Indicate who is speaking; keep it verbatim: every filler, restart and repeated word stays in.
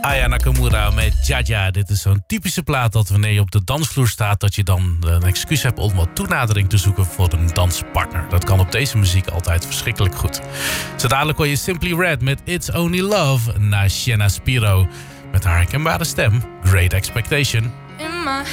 Speaker 1: Aya Nakamura met Jaja. Dit is zo'n typische plaat dat wanneer je op de dansvloer staat, dat je dan een excuus hebt om wat toenadering te zoeken voor een danspartner. Dat kan op deze muziek altijd verschrikkelijk goed. Zo dadelijk hoor je Simply Red met It's Only Love na Sienna Spiro met haar herkenbare stem Great Expectation.
Speaker 2: In my